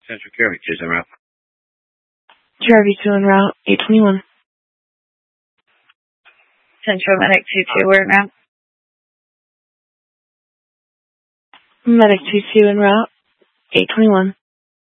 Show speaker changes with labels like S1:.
S1: Central Care Reaches en route.
S2: TRV2 en route, 821.
S3: Central Medic 22, we're en route.
S2: Medic 22 en route, 821.